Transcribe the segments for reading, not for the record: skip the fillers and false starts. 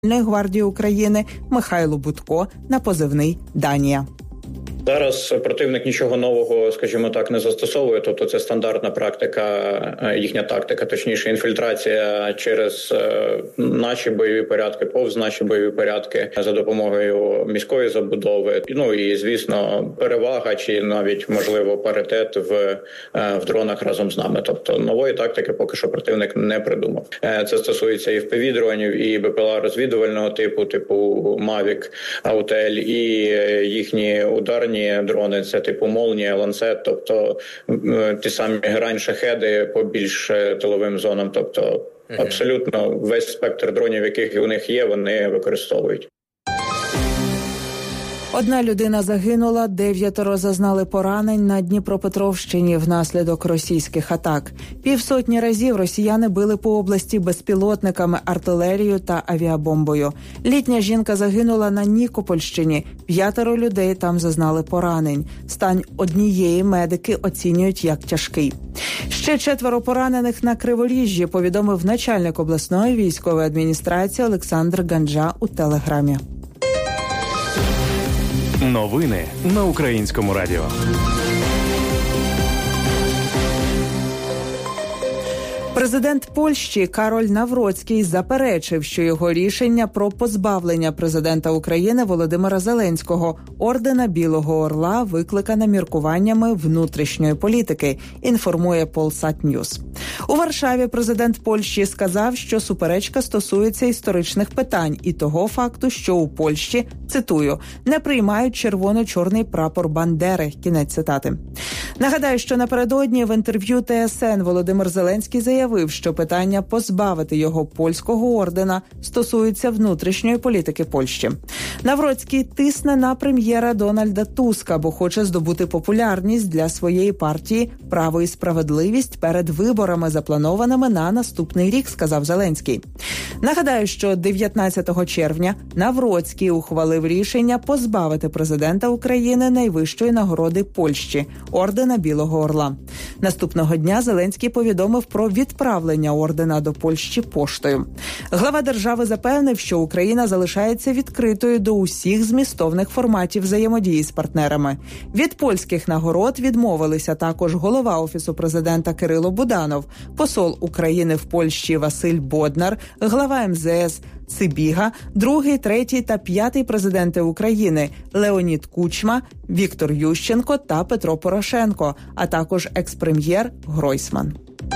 гвардії України Михайлу Будко на позивний «Данія». Зараз противник нічого нового, скажімо так, не застосовує, тобто це стандартна практика, їхня тактика, точніше інфільтрація через наші бойові порядки, повз наші бойові порядки за допомогою міської забудови. Ну і, звісно, перевага чи навіть, можливо, паритет в дронах разом з нами. Тобто нової тактики поки що противник не придумав. Це стосується і FPV-дронів, і БПЛА розвідувального типу Mavic, Autel, і їхні ударні дрони, це типу Молнія, Ланцет, тобто ті самі Герань-шахеди по більш тиловим зонам. Тобто абсолютно весь спектр дронів, яких у них є, вони використовують. Одна людина загинула, 9 зазнали поранень на Дніпропетровщині внаслідок російських атак. 50 разів росіяни били по області безпілотниками, артилерією та авіабомбою. Літня жінка загинула на Нікопольщині. 5 людей там зазнали поранень. Стан однієї медики оцінюють як тяжкий. Ще 4 поранених на Криворіжжі, повідомив начальник обласної військової адміністрації Олександр Ганджа у Телеграмі. Новини на Українському радіо. Президент Польщі Кароль Навроцький заперечив, що його рішення про позбавлення президента України Володимира Зеленського ордена Білого Орла викликане міркуваннями внутрішньої політики, інформує Polsat News. У Варшаві президент Польщі сказав, що суперечка стосується історичних питань і того факту, що у Польщі, цитую, не приймають червоно-чорний прапор Бандери. Кінець цитати. Нагадаю, що напередодні в інтерв'ю ТСН Володимир Зеленський заявив, що питання позбавити його польського ордена стосується внутрішньої політики Польщі. Навроцький тисне на прем'єра Дональда Туска, бо хоче здобути популярність для своєї партії «Право і справедливість» перед виборами, запланованими на наступний рік, сказав Зеленський. Нагадаю, що 19 червня Навроцький ухвалив рішення позбавити президента України найвищої нагороди Польщі – ордена Білого Орла. Наступного дня Зеленський повідомив про відправлення ордена до Польщі поштою. Глава держави запевнив, що Україна залишається відкритою до усіх змістовних форматів взаємодії з партнерами. Від польських нагород відмовилися також голова Офісу президента Кирило Буданов, посол України в Польщі Василь Боднар, глава МЗС Цибіга, 2-й, 3-й та 5-й президенти України Леонід Кучма, Віктор Ющенко та Петро Порошенко, а також екс-прем'єр Гройсман.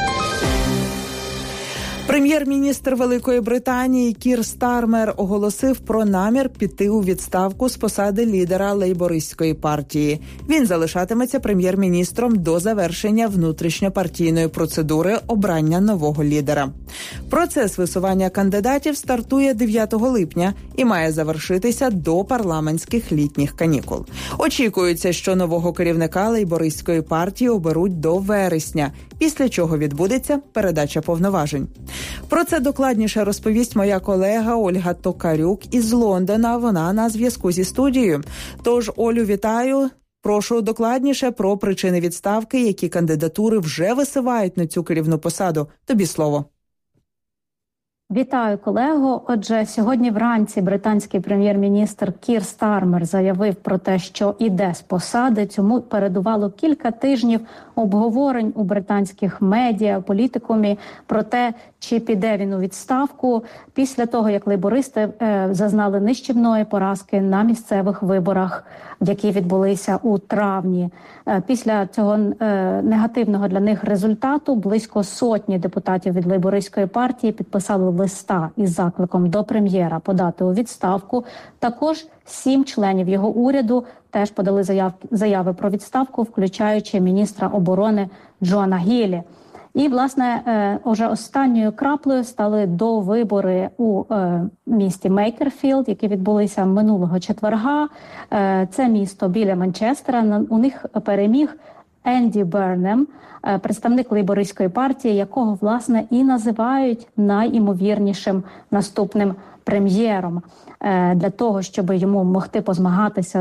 Прем'єр-міністр Великої Британії Кір Стармер оголосив про намір піти у відставку з посади лідера лейбористської партії. Він залишатиметься прем'єр-міністром до завершення внутрішньопартійної процедури обрання нового лідера. Процес висування кандидатів стартує 9 липня і має завершитися до парламентських літніх канікул. Очікується, що нового керівника лейбористської партії оберуть до вересня, після чого відбудеться передача повноважень. Про це докладніше розповість моя колега Ольга Токарюк із Лондона. Вона на зв'язку зі студією. Тож, Олю, вітаю. Прошу докладніше про причини відставки, які кандидатури вже висувають на цю керівну посаду. Тобі слово. Вітаю, колего. Отже, сьогодні вранці британський прем'єр-міністр Кір Стармер заявив про те, що іде з посади. Цьому передувало кілька тижнів обговорень у британських медіа, політикумі про те, чи піде він у відставку після того, як лейбористи зазнали нищівної поразки на місцевих виборах, які відбулися у травні. Після цього негативного для них результату близько сотні депутатів від лейбористської партії підписали листа із закликом до прем'єра подати у відставку. Також 7 членів його уряду теж подали заяви про відставку, включаючи міністра оборони Джона Гілі. І, власне, уже останньою краплею стали довибори у місті Мейкерфілд, які відбулися минулого четверга. Це місто біля Манчестера. У них переміг Енді Бернем, представник лейбористської партії, якого, власне, і називають найімовірнішим наступним прем'єром, для того, щоб йому могти позмагатися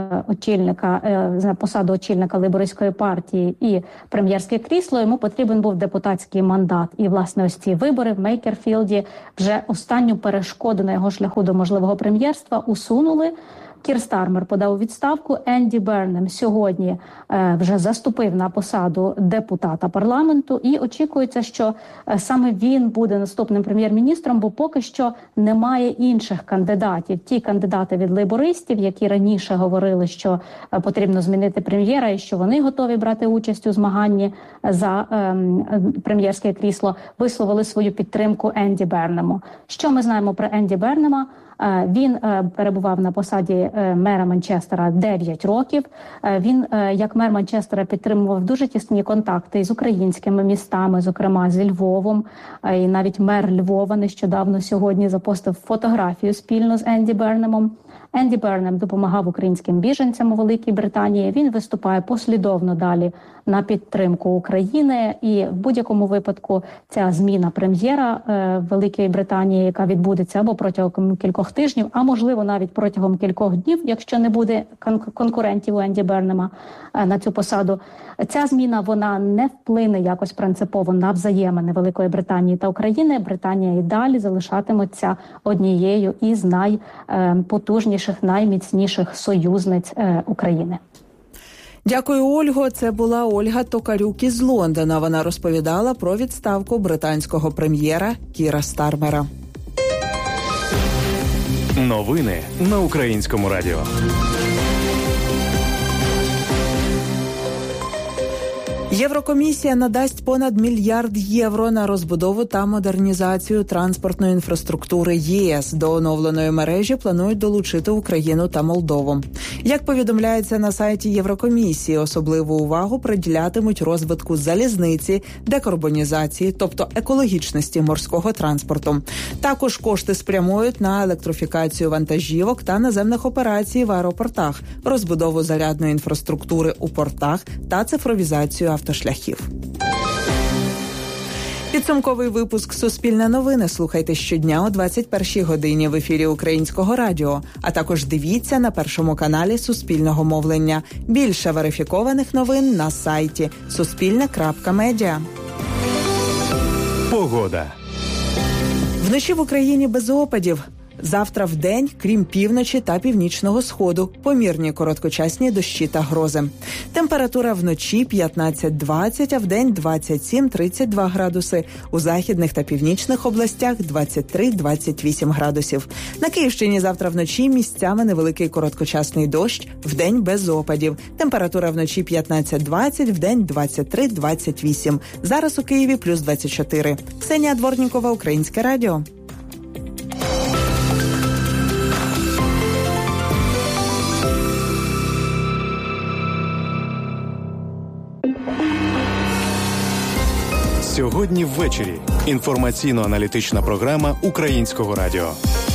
за посаду очільника лейбористської партії і прем'єрське крісло, йому потрібен був депутатський мандат. І, власне, ось ці вибори в Мейкерфілді вже останню перешкоду на його шляху до можливого прем'єрства усунули. Кір Стармер подав у відставку. Енді Бернем сьогодні вже заступив на посаду депутата парламенту, і очікується, що саме він буде наступним прем'єр-міністром, бо поки що немає інших кандидатів. Ті кандидати від лейбористів, які раніше говорили, що потрібно змінити прем'єра і що вони готові брати участь у змаганні за прем'єрське крісло, висловили свою підтримку Енді Бернему. Що ми знаємо про Енді Бернема? Він перебував на посаді мера Манчестера 9 років. Він, як мер Манчестера, підтримував дуже тісні контакти з українськими містами, зокрема зі Львовом. І навіть мер Львова нещодавно сьогодні запостив фотографію спільно з Енді Бернемом. Енді Бернем допомагав українським біженцям у Великій Британії. Він виступає послідовно далі на підтримку України. І в будь-якому випадку ця зміна прем'єра Великої Британії, яка відбудеться або протягом кількох тижнів, а можливо навіть протягом кількох днів, якщо не буде конкурентів у Енді Бернема на цю посаду, ця зміна, вона не вплине якось принципово на взаємини Великої Британії та України. Британія і далі залишатиметься однією із найпотужніших, найміцніших союзниць України. Дякую, Ольго. Це була Ольга Токарюк із Лондона. Вона розповідала про відставку британського прем'єра Кіра Стармера. Новини на Українському радіо. Єврокомісія надасть понад $1 мільярд на розбудову та модернізацію транспортної інфраструктури ЄС. До оновленої мережі планують долучити Україну та Молдову. Як повідомляється на сайті Єврокомісії, особливу увагу приділятимуть розвитку залізниці, декарбонізації, тобто екологічності морського транспорту. Також кошти спрямують на електрифікацію вантажівок та наземних операцій в аеропортах, розбудову зарядної інфраструктури у портах та цифровізацію автошляхів. Підсумковий випуск «Суспільне новини» слухайте щодня о 21-й годині в ефірі Українського радіо, а також дивіться на Першому каналі Суспільного мовлення. Більше верифікованих новин на сайті suspilne.media. Погода. Вночі в Україні без опадів. Завтра вдень, крім півночі та північного сходу, помірні короткочасні дощі та грози. Температура вночі 15-20, а вдень 27-32 градуси. У західних та північних областях 23-28 градусів. На Київщині завтра вночі місцями невеликий короткочасний дощ, вдень без опадів. Температура вночі 15-20, вдень 23-28. Зараз у Києві плюс 24. Ксенія Дворнікова, Українське радіо. Сьогодні ввечері. Інформаційно-аналітична програма Українського радіо.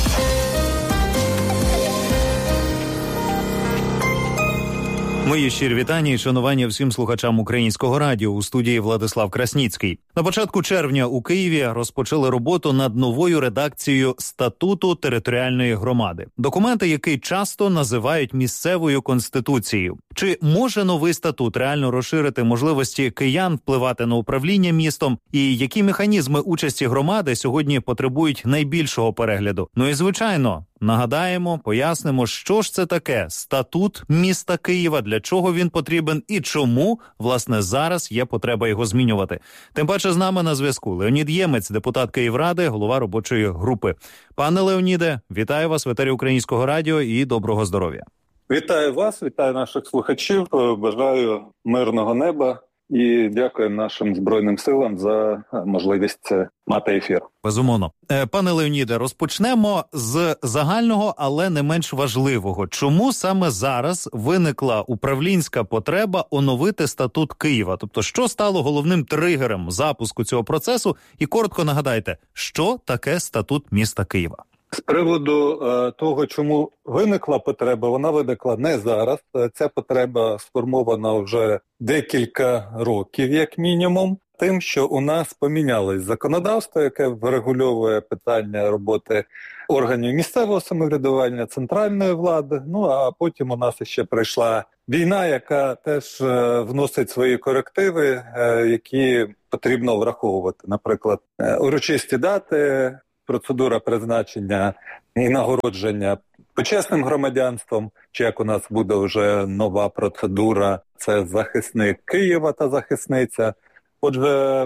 Мої щирі вітання і шанування всім слухачам Українського радіо. У студії Владислав Красніцький. На початку червня у Києві розпочали роботу над новою редакцією Статуту територіальної громади. Документа, який часто називають місцевою конституцією. Чи може новий статут реально розширити можливості киян впливати на управління містом? І які механізми участі громади сьогодні потребують найбільшого перегляду? Ну і звичайно, нагадаємо, пояснимо, що ж це таке статут міста Києва, для чого він потрібен і чому, власне, зараз є потреба його змінювати. Тим паче з нами на зв'язку Леонід Ємець, депутат Київради, голова робочої групи. Пане Леоніде, вітаю вас в етері Українського радіо і доброго здоров'я. Вітаю вас, вітаю наших слухачів, бажаю мирного неба і дякую нашим Збройним силам за можливість мати ефір. Безумовно. Пане Леоніде, розпочнемо з загального, але не менш важливого. Чому саме зараз виникла управлінська потреба оновити статут Києва? Тобто, що стало головним тригером запуску цього процесу? І коротко нагадайте, що таке статут міста Києва? З приводу того, чому виникла потреба, вона виникла не зараз. Ця потреба сформована вже декілька років, як мінімум. Тим, що у нас помінялось законодавство, яке врегульовує питання роботи органів місцевого самоврядування, центральної влади. Ну, а потім у нас ще прийшла війна, яка теж вносить свої корективи, які потрібно враховувати. Наприклад, урочисті дати, процедура призначення і нагородження почесним громадянством, чи як у нас буде вже нова процедура, це захисник Києва та захисниця. Отже,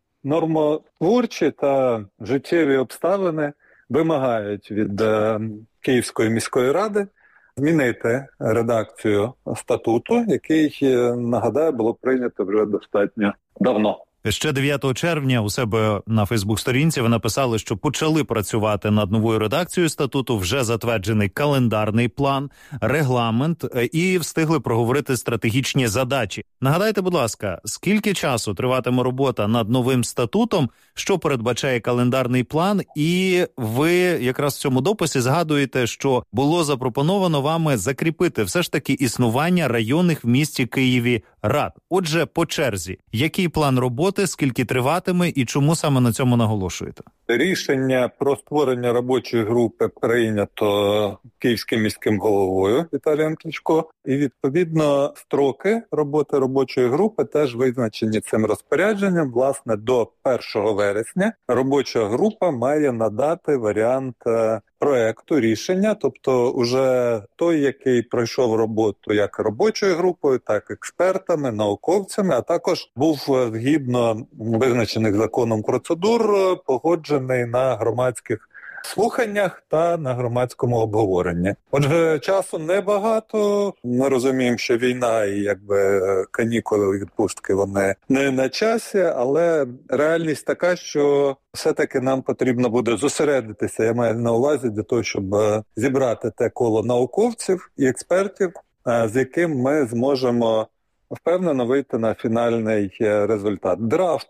нормотворчі та життєві обставини вимагають від Київської міської ради змінити редакцію статуту, який, нагадаю, було прийнято вже достатньо давно. Ще 9 червня у себе на Фейсбук-сторінці ви написали, що почали працювати над новою редакцією статуту, вже затверджений календарний план, регламент і встигли проговорити стратегічні задачі. Нагадайте, будь ласка, скільки часу триватиме робота над новим статутом, що передбачає календарний план, і ви якраз в цьому дописі згадуєте, що було запропоновано вами закріпити все ж таки існування районних в місті Києві рад. Отже, по черзі, який план роботи, скільки триватиме і чому саме на цьому наголошуєте? Рішення про створення робочої групи прийнято Київським міським головою Віталієм Кличко. І, відповідно, строки роботи робочої групи теж визначені цим розпорядженням. Власне, до 1 вересня робоча група має надати варіант проекту рішення, тобто уже той, який пройшов роботу як робочою групою, так і експертами, науковцями, а також був згідно визначених законом процедур погоджений на громадських слуханнях та на громадському обговоренні. Отже, часу небагато. Ми розуміємо, що війна і якби канікули, відпустки, вони не на часі, але реальність така, що все-таки нам потрібно буде зосередитися, я маю на увазі, для того, щоб зібрати те коло науковців і експертів, з яким ми зможемо впевнено вийти на фінальний результат. Драфт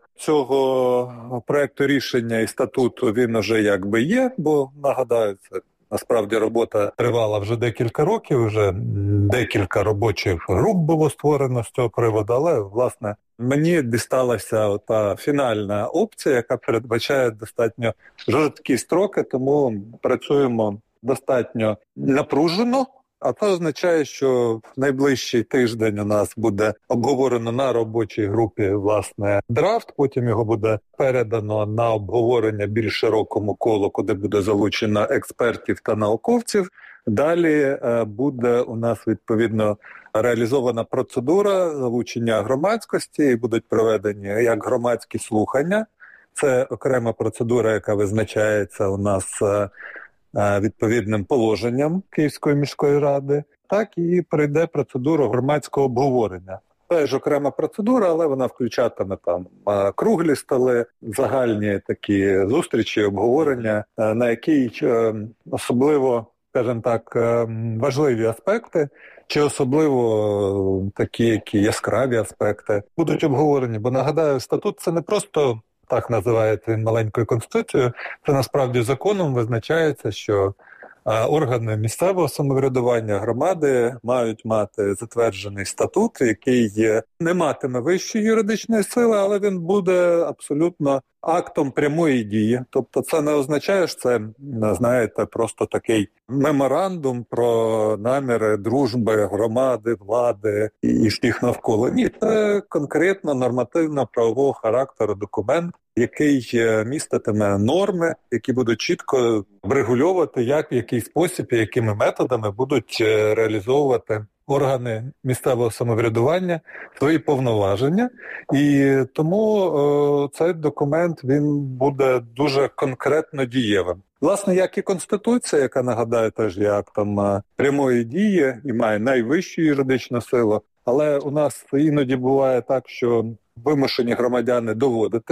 цього проекту рішення і статуту, він вже якби є, бо, нагадаю, це насправді робота тривала вже декілька років, вже декілька робочих груп було створено з цього приводу, але, власне, мені дісталася та фінальна опція, яка передбачає достатньо жорсткі строки, тому працюємо достатньо напружено. А це означає, що в найближчий тиждень у нас буде обговорено на робочій групі, власне, драфт, потім його буде передано на обговорення більш широкому колу, куди буде залучено експертів та науковців. Далі буде у нас, відповідно, реалізована процедура залучення громадськості і будуть проведені як громадські слухання. Це окрема процедура, яка визначається у нас відповідним положенням Київської міської ради, так і пройде процедуру громадського обговорення. Це ж окрема процедура, але вона включатиме там круглі столи, загальні такі зустрічі, обговорення, на якій особливо, скажімо так, важливі аспекти, чи особливо такі, які яскраві аспекти будуть обговорені. Бо, нагадаю, статут – це не просто так називається він маленькою конституцією, це насправді законом визначається, що органи місцевого самоврядування, громади мають мати затверджений статут, який не матиме вищої юридичної сили, але він буде абсолютно актом прямої дії. Тобто це не означає, що це, знаєте, просто такий меморандум про наміри дружби громади, влади і всіх навколо. Ні, це конкретно нормативно-правового характеру документ, який міститиме норми, які будуть чітко врегульовувати, як, в який спосіб і якими методами будуть реалізовувати органи місцевого самоврядування свої повноваження. І тому цей документ, він буде дуже конкретно дієвим. Власне, як і Конституція, яка, нагадаю, теж є актом прямої дії і має найвищу юридичну силу, але у нас іноді буває так, що вимушені громадяни доводити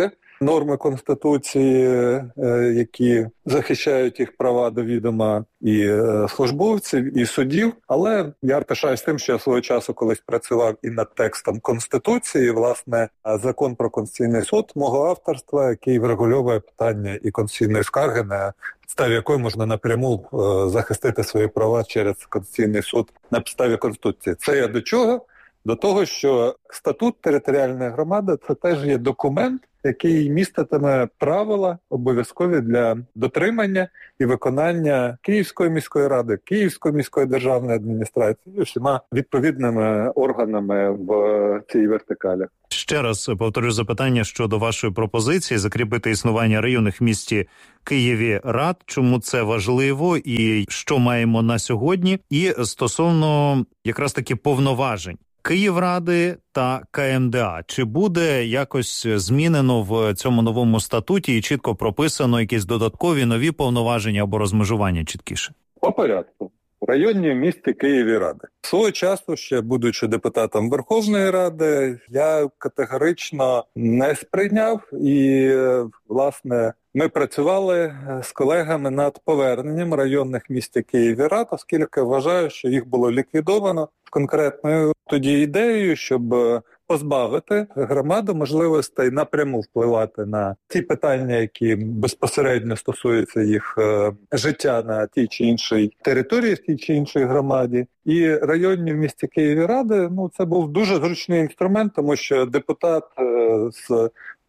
норми Конституції, які захищають їх права до відома і службовців, і суддів. Але я пишаюсь тим, що я свого часу колись працював і над текстом Конституції, власне, закон про Конституційний суд мого авторства, який врегульовує питання і конституційної скарги, на підставі якої можна напряму захистити свої права через Конституційний суд на підставі Конституції. Це я до чого? До того, що статут територіальної громади – це теж є документ, який міститиме правила обов'язкові для дотримання і виконання Київської міської ради, Київської міської державної адміністрації і всіма відповідними органами в цій вертикалі. Ще раз повторю запитання щодо вашої пропозиції закріпити існування районних в місті Києві рад. Чому це важливо і що маємо на сьогодні? І стосовно якраз таки повноважень Київради та КМДА. Чи буде якось змінено в цьому новому статуті і чітко прописано якісь додаткові нові повноваження або розмежування чіткіше? По порядку. Районні в місті Києві ради. Свого часу, ще будучи депутатом Верховної Ради, я категорично не сприйняв і, власне, ми працювали з колегами над поверненням районних в місті Києві рад, оскільки вважаю, що їх було ліквідовано з конкретною тоді ідеєю, щоб позбавити громаду можливостей напряму впливати на ті питання, які безпосередньо стосуються їх життя на тій чи іншій території, в тій чи іншій громаді. І районні в місті Києві ради, це був дуже зручний інструмент, тому що депутат з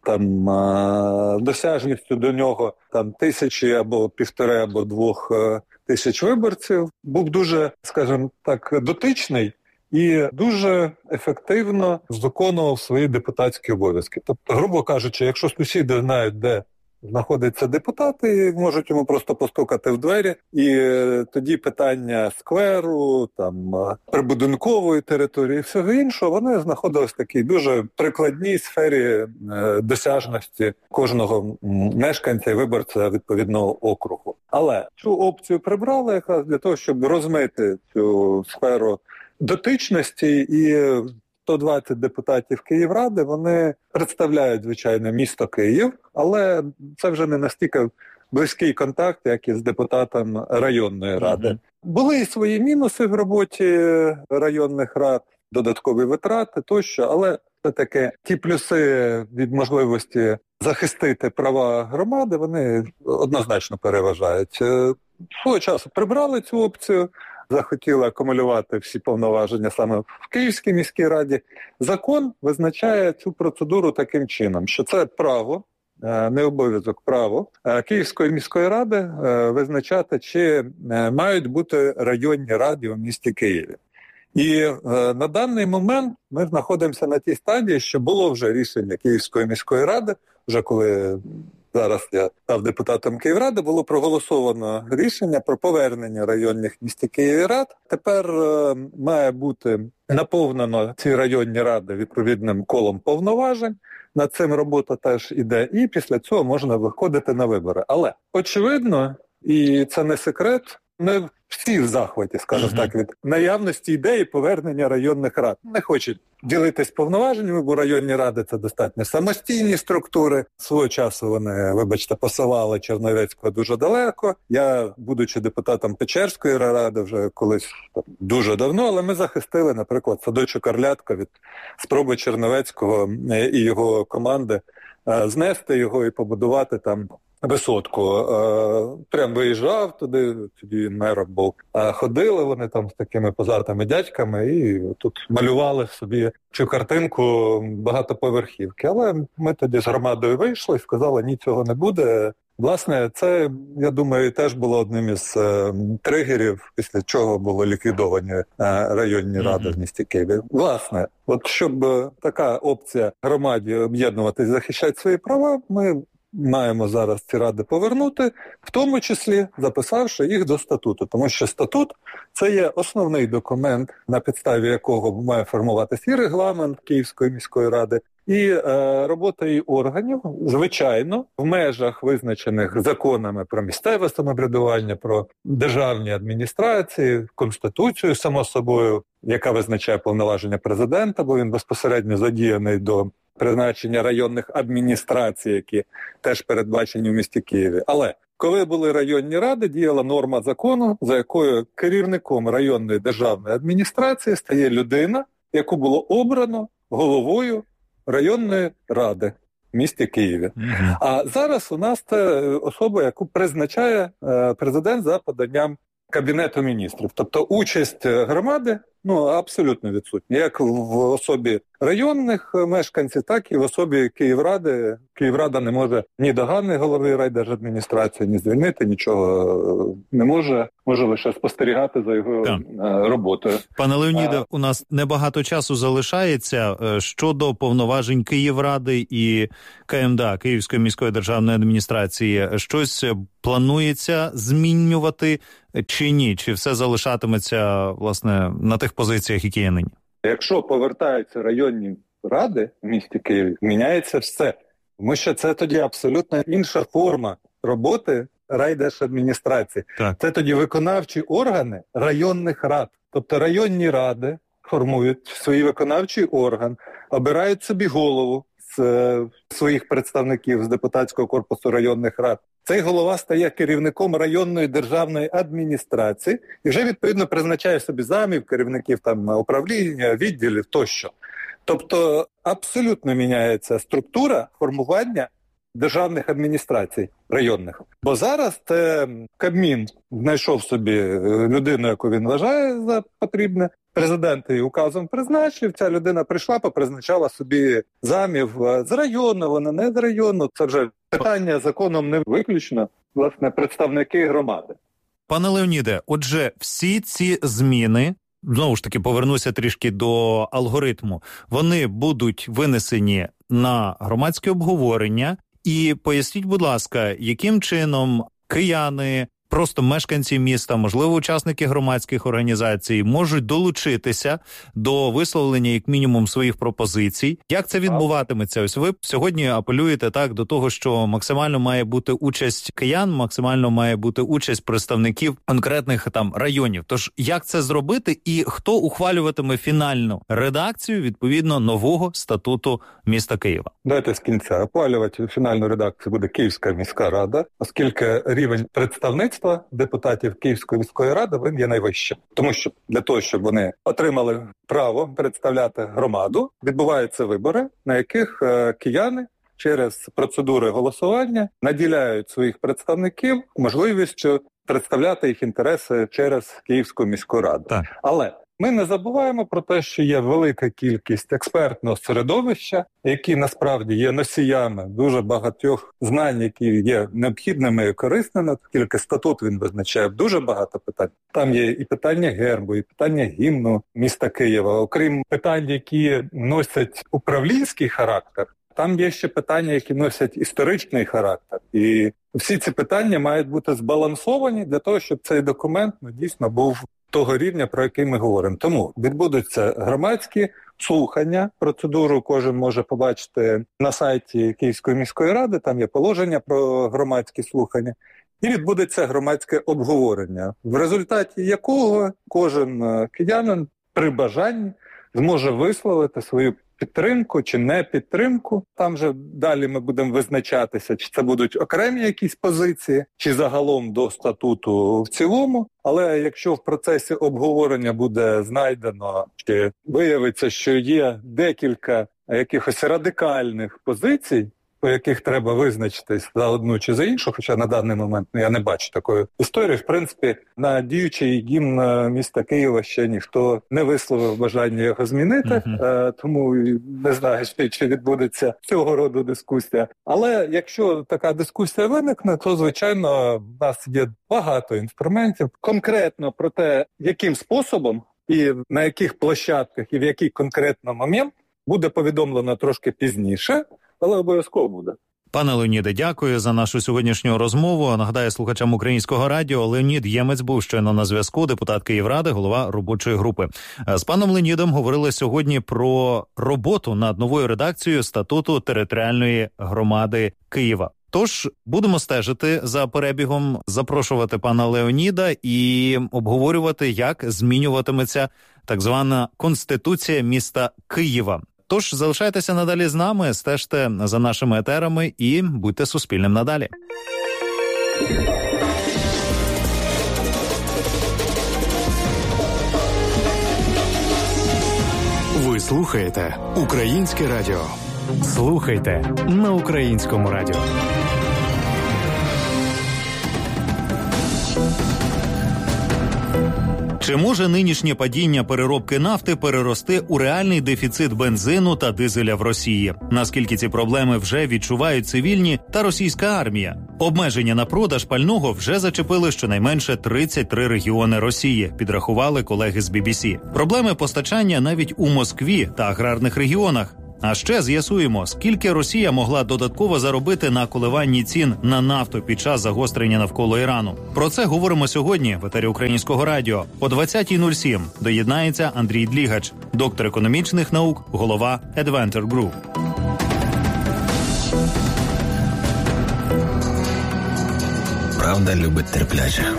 досяжністю до нього 1000 або 1,5 або 2 тисяч виборців був дуже, скажімо так, дотичний і дуже ефективно виконував свої депутатські обов'язки. Тобто, грубо кажучи, якщо сусіди знають, де знаходяться депутати, можуть йому просто постукати в двері, і тоді питання скверу, прибудинкової території і всього іншого, вони знаходились в такій дуже прикладній сфері досяжності кожного мешканця і виборця відповідного округу. Але цю опцію прибрали якраз для того, щоб розмити цю сферу дотичності, і 120 депутатів Київради, вони представляють, звичайно, місто Київ, але це вже не настільки близький контакт, як із депутатом районної ради. Були і свої мінуси в роботі районних рад, додаткові витрати тощо, але все-таки ті плюси від можливості захистити права громади, вони однозначно переважають. Свого часу прибрали цю опцію, захотіли акумулювати всі повноваження саме в Київській міській раді. Закон визначає цю процедуру таким чином, що це право, не обов'язок, право Київської міської ради визначати, чи мають бути районні ради у місті Києві. І на даний момент ми знаходимося на тій стадії, що було вже рішення Київської міської ради, вже коли зараз я став депутатом Київради, було проголосовано рішення про повернення районних в місті Києві рад. Тепер має бути наповнено ці районні ради відповідним колом повноважень. Над цим робота теж іде, і після цього можна виходити на вибори. Але, очевидно, і це не секрет, не всі в захваті, скажімо так, від наявності ідеї повернення районних рад. Не хочуть ділитись повноваженнями, бо районні ради – це достатньо самостійні структури. Свого часу вони, вибачте, посилали Черновецького дуже далеко. Я, будучи депутатом Печерської ради вже колись дуже давно, але ми захистили, наприклад, садочок Орлятко від спроби Черновецького і його команди знести його і побудувати там висотку. Прям виїжджав туди, тоді він мером був. Ходили вони там з такими позатими дядьками і тут малювали собі цю картинку багатоповерхівки. Але ми тоді з громадою вийшли і сказали, ні, цього не буде. Власне, це, я думаю, теж було одним із тригерів, після чого були ліквідовані районні ради в місті Києві. Власне, от щоб така опція громаді об'єднуватись, захищати свої права, ми маємо зараз ці ради повернути, в тому числі записавши їх до статуту. Тому що статут – це є основний документ, на підставі якого має формуватися і регламент Київської міської ради, і робота її органів, звичайно, в межах, визначених законами про місцеве самоврядування, про державні адміністрації, Конституцію, само собою, яка визначає повноваження президента, бо він безпосередньо задіяний до призначення районних адміністрацій, які теж передбачені в місті Києві. Але коли були районні ради, діяла норма закону, за якою керівником районної державної адміністрації стає людина, яку було обрано головою районної ради в місті Києві. А зараз у нас це особа, яку призначає президент за поданням Кабінету міністрів. Тобто участь громади абсолютно відсутня. Як в особі районних мешканців, так і в особі Київради. Київрада не може ні доганяти голови райдержадміністрації, ні звільнити, нічого не може. Може лише спостерігати за його роботою. Пане Леоніде, у нас небагато часу залишається. Щодо повноважень Київради і КМДА, Київської міської державної адміністрації, щось планується змінювати чи ні? Чи все залишатиметься, власне, на тих позиціях, які є нині? Якщо повертаються районні ради в місті Києві, міняється все. Тому що це тоді абсолютно інша форма роботи райдержадміністрації. Так. Це тоді виконавчі органи районних рад. Тобто районні ради формують свій виконавчий орган, обирають собі голову з своїх представників з депутатського корпусу районних рад. Цей голова стає керівником районної державної адміністрації і вже, відповідно, призначає собі замів, керівників там управління, відділів тощо. Тобто абсолютно міняється структура формування державних адміністрацій районних. Бо зараз Кабмін знайшов собі людину, яку він вважає за потрібне. Президент її указом призначив, ця людина прийшла, попризначала собі замів з району, вона не з району. Це вже питання законом не виключно, власне, представники громади. Пане Леоніде, отже, всі ці зміни, знову ж таки, повернуся трішки до алгоритму, вони будуть винесені на громадське обговорення. І поясніть, будь ласка, яким чином кияни, просто мешканці міста, можливо, учасники громадських організацій можуть долучитися до висловлення, як мінімум, своїх пропозицій. Як це відбуватиметься? Ось ви сьогодні апелюєте так до того, що максимально має бути участь киян, максимально має бути участь представників конкретних там районів. Тож як це зробити і хто ухвалюватиме фінальну редакцію відповідно нового статуту міста Києва? Дайте з кінця. Ухвалювати фінальну редакцію буде Київська міська рада, оскільки рівень представництва депутатів Київської міської ради він є найвищим. Тому що для того, щоб вони отримали право представляти громаду, відбуваються вибори, на яких кияни через процедури голосування наділяють своїх представників можливістю представляти їх інтереси через Київську міську раду. Так. Але ми не забуваємо про те, що є велика кількість експертного середовища, які насправді є носіями дуже багатьох знань, які є необхідними і корисними, оскільки статут він визначає дуже багато питань. Там є і питання гербу, і питання гімну міста Києва. Окрім питань, які носять управлінський характер, там є ще питання, які носять історичний характер. І всі ці питання мають бути збалансовані для того, щоб цей документ дійсно був того рівня, про який ми говоримо. Тому відбудуться громадські слухання. Процедуру кожен може побачити на сайті Київської міської ради, там є положення про громадські слухання. І відбудеться громадське обговорення, в результаті якого кожен киянин при бажанні зможе висловити свою підтримку чи не підтримку. Там же далі ми будемо визначатися, чи це будуть окремі якісь позиції, чи загалом до статуту в цілому. Але якщо в процесі обговорення буде знайдено, чи виявиться, що є декілька якихось радикальних позицій, по яких треба визначитись за одну чи за іншу, хоча на даний момент я не бачу такої історії. В принципі, на діючий гімн міста Києва ще ніхто не висловив бажання його змінити, тому не знаю, чи відбудеться цього роду дискусія. Але якщо така дискусія виникне, то, звичайно, в нас є багато інструментів. Конкретно про те, яким способом і на яких площадках і в який конкретно момент буде повідомлено трошки пізніше, але обов'язково буде. Пане Леоніде, дякую за нашу сьогоднішню розмову. Нагадаю слухачам Українського радіо, Леонід Ємець був щойно на зв'язку, депутат Київради, голова робочої групи. З паном Леонідом говорили сьогодні про роботу над новою редакцією статуту територіальної громади Києва. Тож будемо стежити за перебігом, запрошувати пана Леоніда і обговорювати, як змінюватиметься так звана Конституція міста Києва. Тож залишайтеся надалі з нами, стежте за нашими етерами і будьте Суспільним надалі. Ви слухаєте Українське радіо. Слухайте на Українському радіо. Чи може нинішнє падіння переробки нафти перерости у реальний дефіцит бензину та дизеля в Росії? Наскільки ці проблеми вже відчувають цивільні та російська армія? Обмеження на продаж пального вже зачепили щонайменше 33 регіони Росії, підрахували колеги з BBC. Проблеми постачання навіть у Москві та аграрних регіонах. А ще з'ясуємо, скільки Росія могла додатково заробити на коливанні цін на нафту під час загострення навколо Ірану. Про це говоримо сьогодні в етері Українського радіо. О 20:07 доєднається Андрій Длігач, доктор економічних наук, голова Adventure Group. Правда любить терплячих.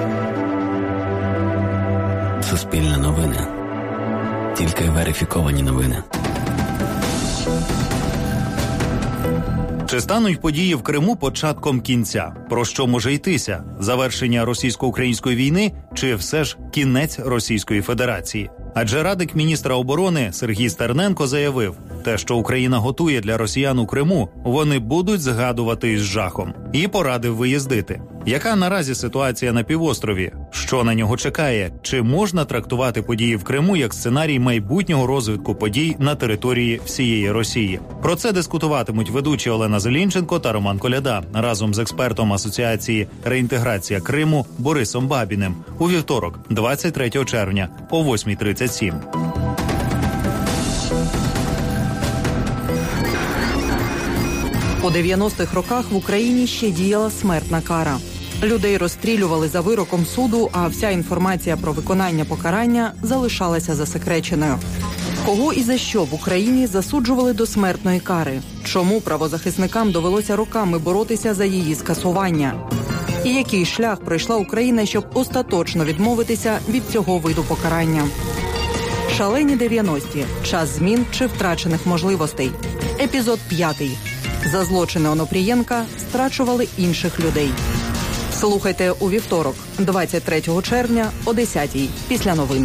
Суспільне новини. Тільки верифіковані новини. Чи стануть події в Криму початком кінця? Про що може йтися? Завершення російсько-української війни чи все ж кінець Російської Федерації? Адже радник міністра оборони Сергій Стерненко заявив, те, що Україна готує для росіян у Криму, вони будуть згадувати із жахом. І порадив виїздити. Яка наразі ситуація на півострові? Що на нього чекає? Чи можна трактувати події в Криму як сценарій майбутнього розвитку подій на території всієї Росії? Про це дискутуватимуть ведучі Олена Зелінченко та Роман Коляда разом з експертом Асоціації «Реінтеграція Криму» Борисом Бабіним у вівторок, 23 червня о 8:37. У 90-х роках в Україні ще діяла смертна кара. Людей розстрілювали за вироком суду, а вся інформація про виконання покарання залишалася засекреченою. Кого і за що в Україні засуджували до смертної кари? Чому правозахисникам довелося роками боротися за її скасування? І який шлях пройшла Україна, щоб остаточно відмовитися від цього виду покарання? Шалені 90-ті. Час змін чи втрачених можливостей. Епізод 5. За злочини Онопрієнка страчували інших людей. Слухайте у вівторок, 23 червня о 10-й, після новин.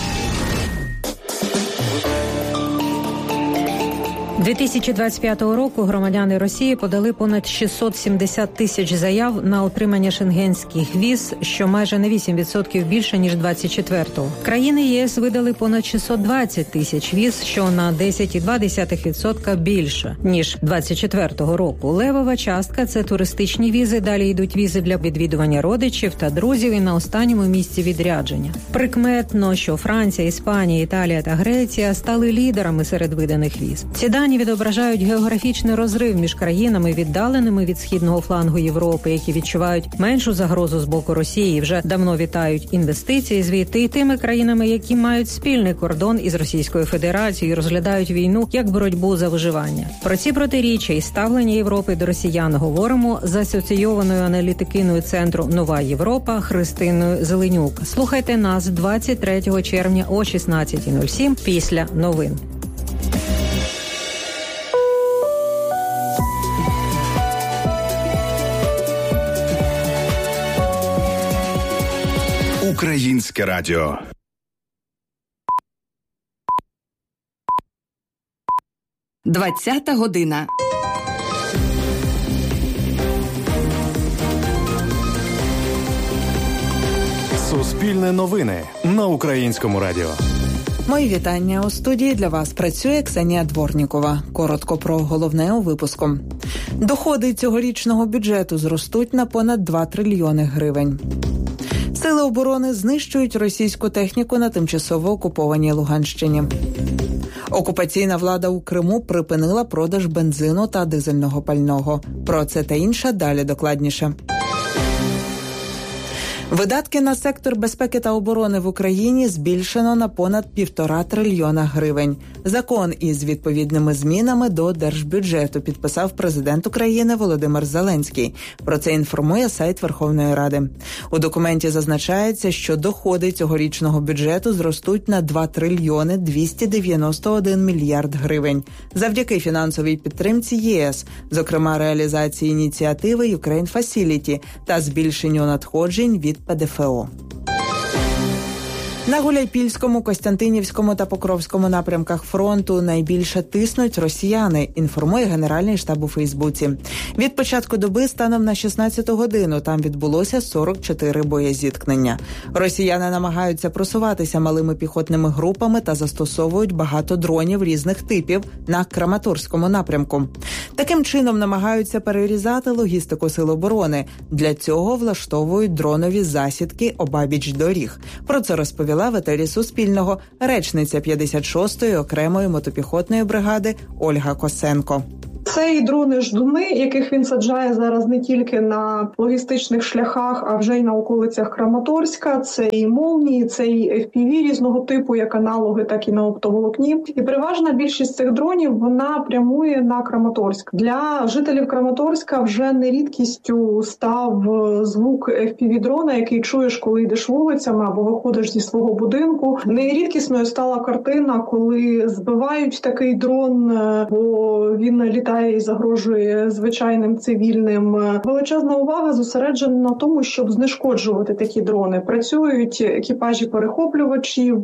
2025 року громадяни Росії подали понад 670 тисяч заяв на отримання шенгенських віз, що майже на 8% більше, ніж 24-го. Країни ЄС видали понад 620 тисяч віз, що на 10,2% більше, ніж 24-го року. Левова частка – це туристичні візи, далі йдуть візи для відвідування родичів та друзів і на останньому місці відрядження. Прикметно, що Франція, Іспанія, Італія та Греція стали лідерами серед виданих віз. Ці дані відображають географічний розрив між країнами, віддаленими від східного флангу Європи, які відчувають меншу загрозу з боку Росії і вже давно вітають інвестиції звідти, і тими країнами, які мають спільний кордон із Російською Федерацією і розглядають війну як боротьбу за виживання. Про ці протиріччя і ставлення Європи до росіян говоримо з асоційованою аналітикиною центру «Нова Європа» Христиною Зеленюк. Слухайте нас 23 червня о 16:07 після новин. Українське радіо. Двадцята година. Суспільне новини на Українському радіо. Мої вітання. У студії для вас працює Ксенія Дворнікова. Коротко про головне у випуску. Доходи цьогорічного бюджету зростуть на понад 2 трильйони гривень. Сили оборони знищують російську техніку на тимчасово окупованій Луганщині. Окупаційна влада у Криму припинила продаж бензину та дизельного пального. Про це та інше далі докладніше. Видатки на сектор безпеки та оборони в Україні збільшено на понад 1,5 трильйона гривень. Закон із відповідними змінами до держбюджету підписав президент України Володимир Зеленський. Про це інформує сайт Верховної Ради. У документі зазначається, що доходи цьогорічного бюджету зростуть на 2 трильйони 291 мільярд гривень. Завдяки фінансовій підтримці ЄС, зокрема реалізації ініціативи Ukraine Facility та збільшенню надходжень від ПДФО. На Гуляйпільському, Костянтинівському та Покровському напрямках фронту найбільше тиснуть росіяни, інформує Генеральний штаб у Фейсбуці. Від початку доби станом на 16 годину там відбулося 44 боєзіткнення. Росіяни намагаються просуватися малими піхотними групами та застосовують багато дронів різних типів на Краматорському напрямку. Таким чином намагаються перерізати логістику сил оборони. Для цього влаштовують дронові засідки обабіч доріг. Про це розповіла в етері Суспільного речниця 56-ї окремої мотопіхотної бригади Ольга Косенко. Це і дрони-ждуни, яких він саджає зараз не тільки на логістичних шляхах, а вже й на околицях Краматорська. Це і молнії, це і FPV різного типу, як аналоги, так і на оптоволокні. І переважна більшість цих дронів, вона прямує на Краматорськ. Для жителів Краматорська вже не рідкістю став звук FPV-дрона, який чуєш, коли йдеш вулицями або виходиш зі свого будинку. Нерідкісною стала картина, коли збивають такий дрон, бо він літає і загрожує звичайним цивільним. Величезна увага зосереджена на тому, щоб знешкоджувати такі дрони. Працюють екіпажі перехоплювачів.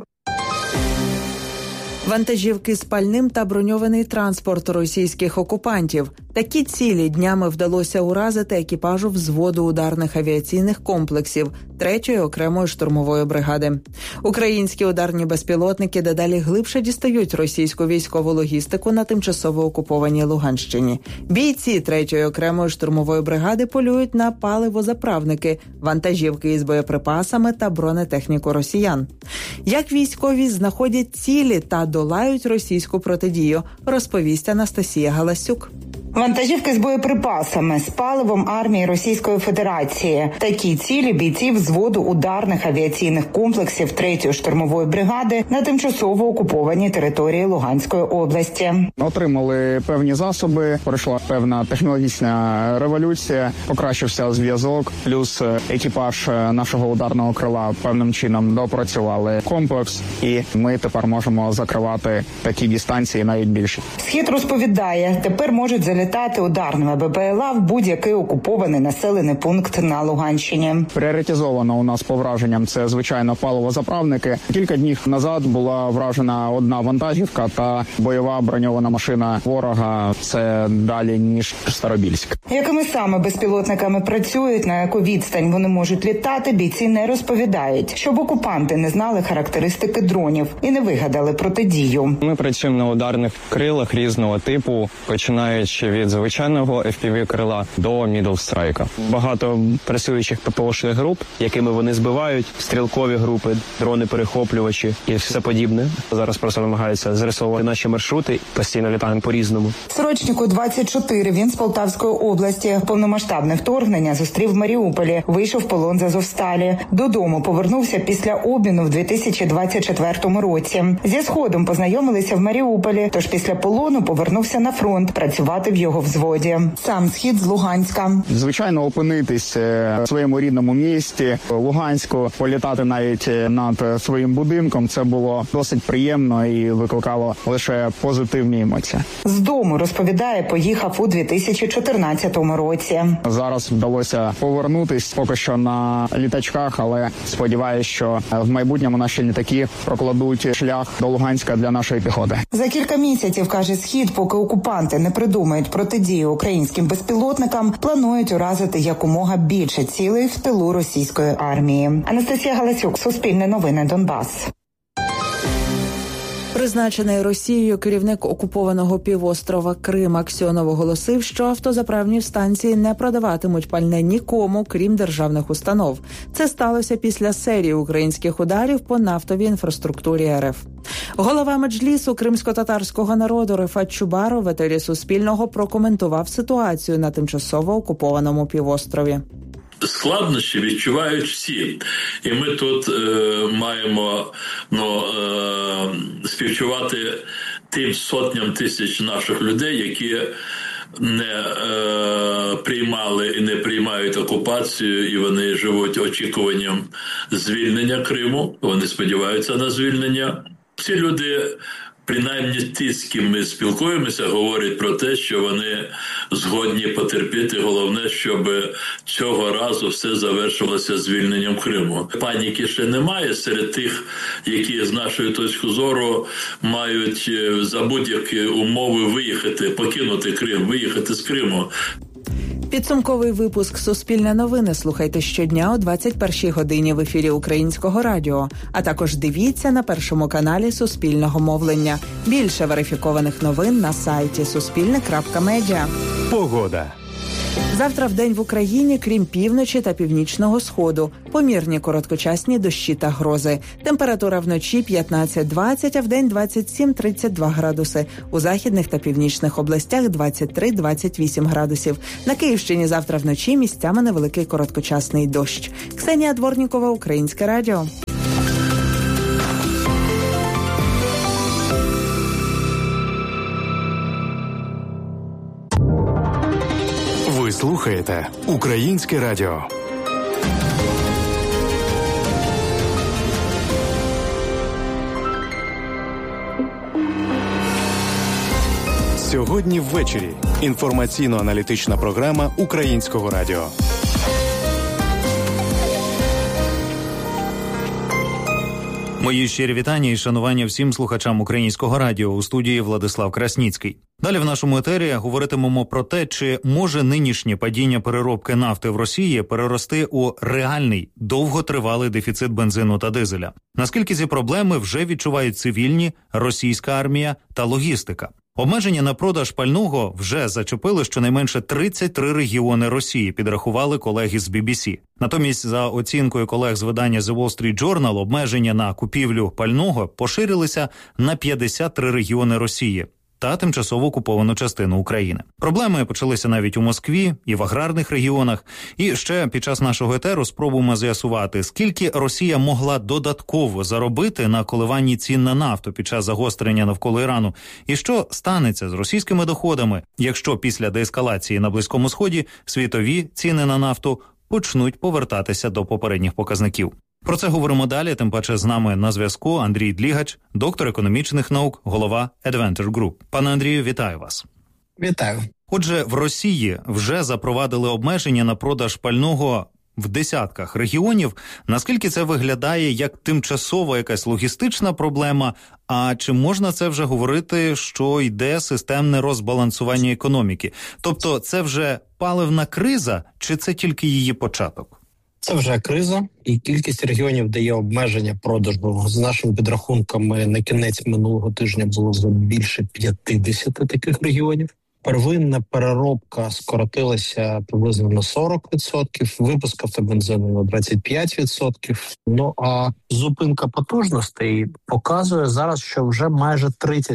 Вантажівки з пальним та броньований транспорт російських окупантів. Такі цілі днями вдалося уразити екіпажу взводу ударних авіаційних комплексів 3-ї окремої штурмової бригади. Українські ударні безпілотники дедалі глибше дістають російську військову логістику на тимчасово окупованій Луганщині. Бійці 3-ї окремої штурмової бригади полюють на паливозаправники, вантажівки із боєприпасами та бронетехніку росіян. Як військові знаходять цілі та долають російську протидію, розповість Анастасія Галасюк. Вантажівки з боєприпасами, з паливом армії Російської Федерації. Такі цілі бійців взводу ударних авіаційних комплексів 3-ї штурмової бригади на тимчасово окупованій території Луганської області. Отримали певні засоби, пройшла певна технологічна революція, покращився зв'язок, плюс екіпаж нашого ударного крила певним чином допрацювали комплекс, і ми тепер можемо закривати такі дистанції навіть більше. Схід розповідає, тепер можуть залітати ударними БПЛА в будь-який окупований населений пункт на Луганщині. Пріоритизовано у нас по враженням це, звичайно, паливозаправники. Кілька днів назад була вражена одна вантажівка та бойова броньована машина ворога. Це далі, ніж Старобільськ. Якими саме безпілотниками працюють, на яку відстань вони можуть літати, бійці не розповідають, щоб окупанти не знали характеристики дронів і не вигадали протидію. Ми працюємо на ударних крилах різного типу, починаючи від звичайного FPV-крила до Middle Strike. Багато працюючих ППО-шних груп, якими вони збивають, стрілкові групи, дрони-перехоплювачі і все подібне. Зараз просто намагаються зрисовувати наші маршрути, постійно літаємо по-різному. Срочнику 24, він з Полтавської області. Повномасштабне вторгнення зустрів в Маріуполі, вийшов в полон з Азовсталі. Додому повернувся після обміну в 2024 році. Зі Сходом познайомилися в Маріуполі, тож після полону повернувся на фронт працювати в його взводі. Сам Схід з Луганська. Звичайно, опинитись в своєму рідному місті, Луганську, політати навіть над своїм будинком, це було досить приємно і викликало лише позитивні емоції. З дому, розповідає, поїхав у 2014 році. Зараз вдалося повернутись поки що на літачках, але сподіваюся, що в майбутньому наші літаки прокладуть шлях до Луганська для нашої піхоти. За кілька місяців, каже Схід, поки окупанти не придумають протидію українським безпілотникам, планують уразити якомога більше цілей в тилу російської армії. Анастасія Галасюк, Суспільне новини, Донбас. Призначений Росією керівник окупованого півострова Крим Аксьонов оголосив, що автозаправні станції не продаватимуть пальне нікому, крім державних установ. Це сталося після серії українських ударів по нафтовій інфраструктурі РФ. Голова Меджлісу кримсько-татарського народу Рифат Чубаров в етері Суспільного прокоментував ситуацію на тимчасово окупованому півострові. складнощі відчувають всі. І ми тут маємо співчувати тим сотням тисяч наших людей, які не приймали і не приймають окупацію, і вони живуть очікуванням звільнення Криму, вони сподіваються на звільнення. Ці люди, принаймні ті, з ким ми спілкуємося, говорять про те, що вони згодні потерпіти. Головне, щоб цього разу все завершилося звільненням Криму. Паніки ще немає серед тих, які з нашої точки зору мають за будь-які умови виїхати, покинути Крим, виїхати з Криму. Підсумковий випуск «Суспільне новини» слухайте щодня о 21-й годині в ефірі Українського радіо. А також дивіться на Першому каналі Суспільного мовлення. Більше верифікованих новин на сайті суспільне.медіа. Погода. Завтра вдень в Україні, крім півночі та північного сходу, помірні короткочасні дощі та грози. Температура вночі 15-20, а вдень 27-32 градуси. У західних та північних областях 23-28 градусів. На Київщині завтра вночі місцями невеликий короткочасний дощ. Ксенія Дворнікова, Українське радіо. Ви слухаєте Українське радіо. Сьогодні ввечері. Інформаційно-аналітична програма Українського радіо. Мої щирі вітання і шанування всім слухачам Українського радіо. У студії Владислав Красніцький. Далі в нашому етері говоритимемо про те, чи може нинішнє падіння переробки нафти в Росії перерости у реальний, довготривалий дефіцит бензину та дизеля. Наскільки ці проблеми вже відчувають цивільні, російська армія та логістика. Обмеження на продаж пального вже зачепили щонайменше 33 регіони Росії, підрахували колеги з BBC. Натомість, за оцінкою колег з видання The Wall Street Journal, обмеження на купівлю пального поширилися на 53 регіони Росії та тимчасово окуповану частину України. Проблеми почалися навіть у Москві і в аграрних регіонах. І ще під час нашого етеру спробуємо з'ясувати, скільки Росія могла додатково заробити на коливанні цін на нафту під час загострення навколо Ірану, і що станеться з російськими доходами, якщо після деескалації на Близькому Сході світові ціни на нафту почнуть повертатися до попередніх показників. Про це говоримо далі, тим паче з нами на зв'язку Андрій Длігач, доктор економічних наук, голова Adventure Group. Пане Андрію, вітаю вас. Вітаю. Отже, в Росії вже запровадили обмеження на продаж пального в десятках регіонів. Наскільки це виглядає як тимчасова якась логістична проблема, а чи можна це вже говорити, що йде системне розбалансування економіки? Тобто це вже паливна криза, чи це тільки її початок? Це вже криза, і кількість регіонів, де є обмеження продажу. За нашими підрахунками, на кінець минулого тижня було вже більше 50 таких регіонів. Первинна переробка скоротилася приблизно на 40%, випуск автобензину на 25%. Ну а зупинка потужностей показує зараз, що вже майже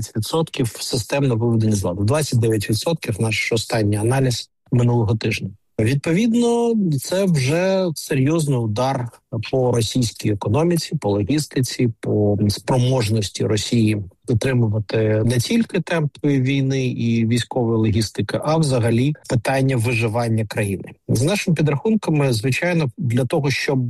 30% системно виведені з ладу. 29% наш останній аналіз минулого тижня. Відповідно, це вже серйозний удар по російській економіці, по логістиці, по спроможності Росії підтримувати не тільки темпи війни і військової логістики, а взагалі питання виживання країни. З нашими підрахунками, звичайно, для того, щоб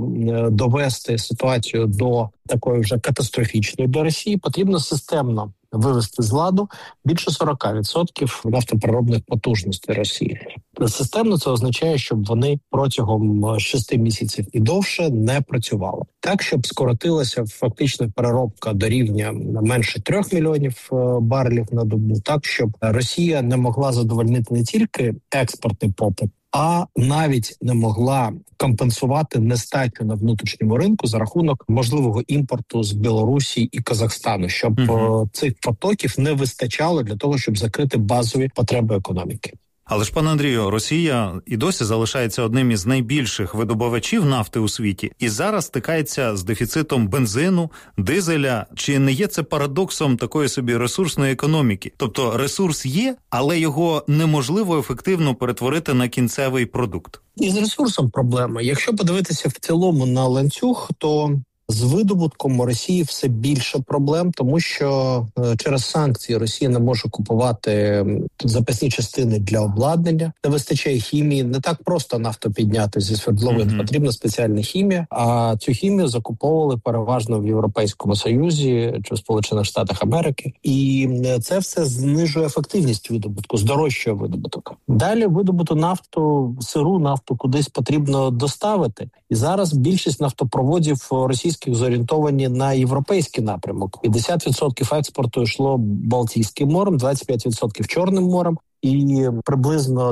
довести ситуацію до такої вже катастрофічної для Росії, потрібно системно вивести з ладу більше 40% нафтопереробних потужностей Росії. Системно це означає, щоб вони протягом 6 місяців і довше не працювали. Так, щоб скоротилася фактично переробка до рівня менше 3 мільйонів барелів на добу, так, щоб Росія не могла задовольнити не тільки експортний попит, а навіть не могла компенсувати нестачу на внутрішньому ринку за рахунок можливого імпорту з Білорусі і Казахстану, щоб цих потоків не вистачало для того, щоб закрити базові потреби економіки. Але ж, пане Андрію, Росія і досі залишається одним із найбільших видобувачів нафти у світі і зараз стикається з дефіцитом бензину, дизеля. Чи не є це парадоксом такої собі ресурсної економіки? Тобто ресурс є, але його неможливо ефективно перетворити на кінцевий продукт. І з ресурсом проблема. Якщо подивитися в цілому на ланцюг, то з видобутком у Росії все більше проблем, тому що через санкції Росія не може купувати запасні частини для обладнання, не вистачає хімії. Не так просто нафту підняти зі свердловин, потрібна спеціальна хімія, а цю хімію закуповували переважно в Європейському Союзі чи в Сполучених Штатах Америки. І це все знижує ефективність видобутку, здорожчує видобуток. Далі видобуту нафту, сиру нафту кудись потрібно доставити. І зараз більшість нафтопроводів російських зорієнтовані на європейський напрямок. 50% експорту йшло Балтійським морем, 25% Чорним морем і приблизно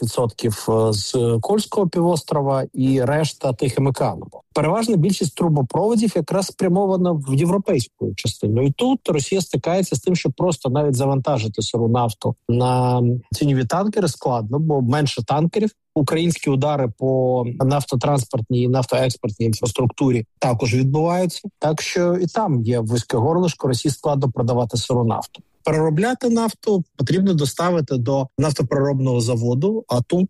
10% з Кольського півострова і решта Тихим океаном. Переважна більшість трубопроводів якраз спрямована в європейську частину. І тут Росія стикається з тим, що просто навіть завантажити сиру нафту на тіньові танкери складно, бо менше танкерів. Українські удари по нафтотранспортній і нафтоекспортній інфраструктурі також відбуваються. Так що і там є вузьке горлишко, Росії складно продавати сиру нафту. Переробляти нафту потрібно доставити до нафтопереробного заводу, а тут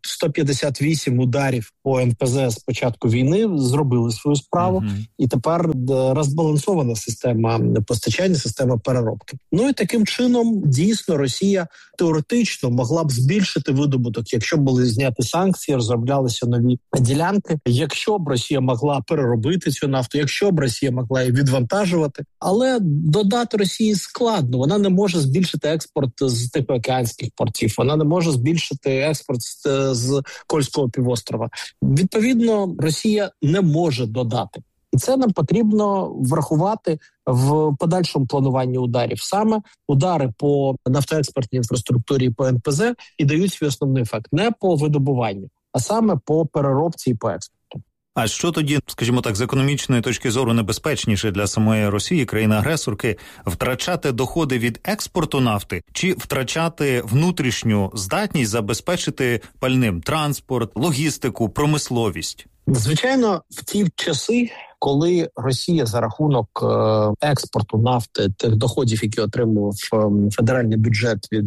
158 ударів по НПЗ з початку війни зробили свою справу, і тепер розбалансована система постачання, система переробки. Ну і таким чином, дійсно, Росія теоретично могла б збільшити видобуток, якщо були зняті санкції, розроблялися нові ділянки, якщо б Росія могла переробити цю нафту, якщо б Росія могла її відвантажувати, але додати Росії складно, вона не може збільшити експорт з тихоокеанських портів, вона не може збільшити експорт з Кольського півострова. Відповідно, Росія не може додати. І це нам потрібно врахувати в подальшому плануванні ударів. Саме удари по нафтоекспортній інфраструктурі і по НПЗ і дають свій основний ефект. Не по видобуванню, а саме по переробці і по експорту. А що тоді, скажімо так, з економічної точки зору небезпечніше для самої Росії, країни-агресорки, втрачати доходи від експорту нафти чи втрачати внутрішню здатність забезпечити пальним транспорт, логістику, промисловість? Звичайно, в ті часи, коли Росія за рахунок експорту нафти, тих доходів, які отримував федеральний бюджет від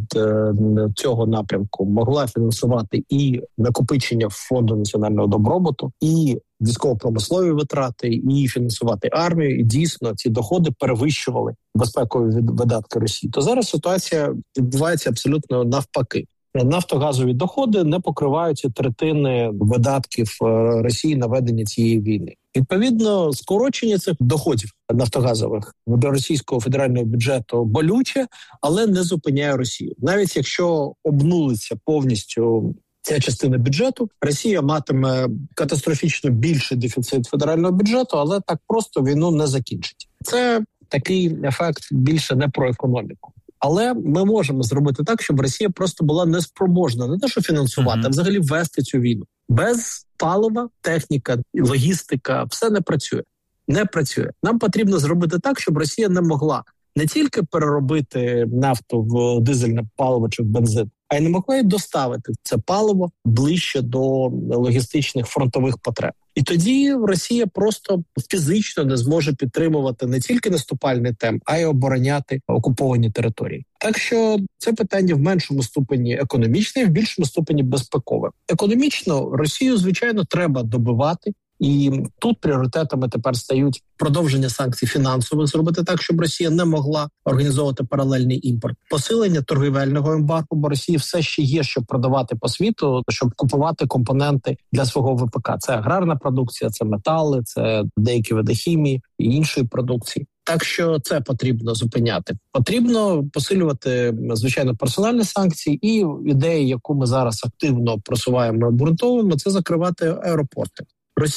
цього напрямку, могла фінансувати і накопичення Фонду національного добробуту, і військово-промислові витрати, і фінансувати армію, і дійсно ці доходи перевищували безпекові видатки Росії, то зараз ситуація відбувається абсолютно навпаки. Нафтогазові доходи не покривають третини видатків Росії на ведення цієї війни. Відповідно, скорочення цих доходів нафтогазових до російського федерального бюджету болюче, але не зупиняє Росію. Навіть якщо обнулиться повністю ця частина бюджету, Росія матиме катастрофічно більший дефіцит федерального бюджету, але так просто війну не закінчить. Це такий ефект більше не про економіку. Але ми можемо зробити так, щоб Росія просто була неспроможна не те, що фінансувати, а взагалі вести цю війну. Без палива, техніка, логістика, все не працює. Не працює. Нам потрібно зробити так, щоб Росія не могла не тільки переробити нафту в дизельне паливо чи в бензин, а й не могла й доставити це паливо ближче до логістичних фронтових потреб. І тоді Росія просто фізично не зможе підтримувати не тільки наступальний темп, а й обороняти окуповані території. Так що це питання в меншому ступені економічне, в більшому ступені безпекове. Економічно Росію, звичайно, треба добивати. І тут пріоритетами тепер стають продовження санкцій фінансових, зробити так, щоб Росія не могла організовувати паралельний імпорт, посилення торгівельного ембарго, бо Росії все ще є, що продавати по світу, щоб купувати компоненти для свого ВПК. Це аграрна продукція, це метали, це деякі види хімії і іншої продукції. Так що це потрібно зупиняти. Потрібно посилювати, звичайно, персональні санкції, і ідея, яку ми зараз активно просуваємо і обґрунтовуємо, це закривати аеропорти. Росія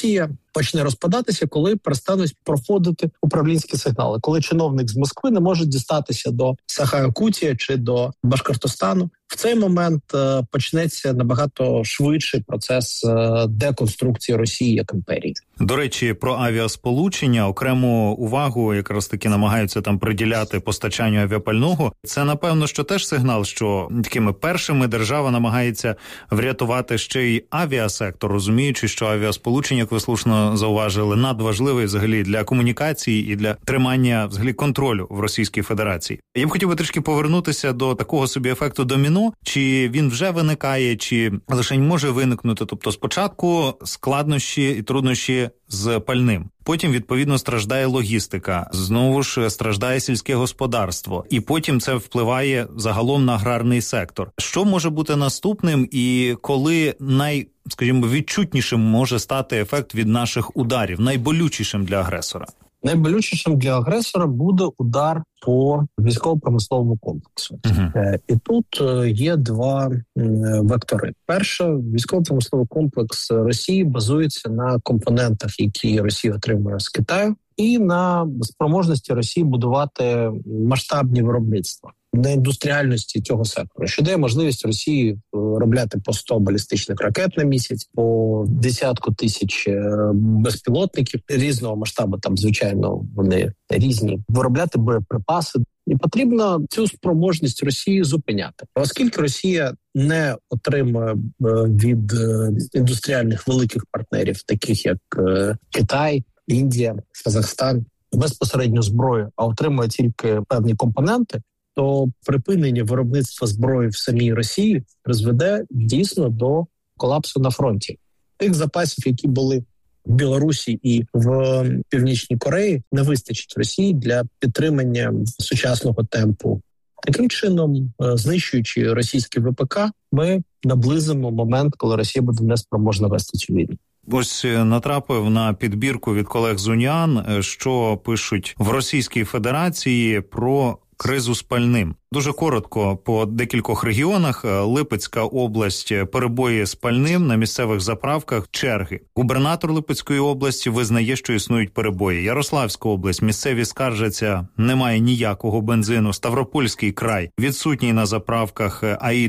почне розпадатися, коли перестануть проходити управлінські сигнали, коли чиновник з Москви не може дістатися до Саха-Якутії чи до Башкортостану. В цей момент почнеться набагато швидший процес деконструкції Росії як імперії. До речі, про авіасполучення окрему увагу якраз таки намагаються там приділяти постачанню авіапального. Це, напевно, що теж сигнал, що такими першими держава намагається врятувати ще й авіасектор, розуміючи, що авіасполучення, як ви слушно зауважили, надважливий взагалі для комунікації і для тримання взагалі контролю в Російській Федерації. Я б хотів би трішки повернутися до такого собі ефекту доміно. Чи він вже виникає, чи лише може виникнути? Тобто спочатку складнощі і труднощі з пальним. Потім, відповідно, страждає логістика. Знову ж страждає сільське господарство. І потім це впливає загалом на аграрний сектор. Що може бути наступним і коли скажімо, відчутнішим може стати ефект від наших ударів, найболючішим для агресора? Найболючішим для агресора буде удар по військово-промисловому комплексу. І тут є два вектори. Перше, військово-промисловий комплекс Росії базується на компонентах, які Росія отримує з Китаю, і на спроможності Росії будувати масштабні виробництва, на індустріальності цього сектору, що дає можливість Росії виробляти по 100 балістичних ракет на місяць, по десятку тисяч безпілотників різного масштабу, там, звичайно, вони різні, виробляти боєприпаси. І потрібно цю спроможність Росії зупиняти. Оскільки Росія не отримує від індустріальних великих партнерів, таких як Китай, Індія, Казахстан, безпосередньо зброю, а отримує тільки певні компоненти, то припинення виробництва зброї в самій Росії призведе дійсно до колапсу на фронті. Тих запасів, які були в Білорусі і в Північній Кореї, не вистачить Росії для підтримання сучасного темпу. Таким чином, знищуючи російський ВПК, ми наблизимо момент, коли Росія буде неспроможна вести цю війну. Ось натрапив на підбірку від колег з УНІАН, що пишуть в Російській Федерації про кризу з пальним. Дуже коротко, по декількох регіонах. Липецька область – перебої з пальним, на місцевих заправках – черги. Губернатор Липецької області визнає, що існують перебої. Ярославська область – місцеві скаржаться, немає ніякого бензину. Ставропольський край – відсутній на заправках